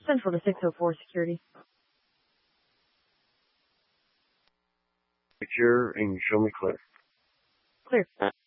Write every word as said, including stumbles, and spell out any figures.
Central to six oh four security. Secure and show me clear. Clear.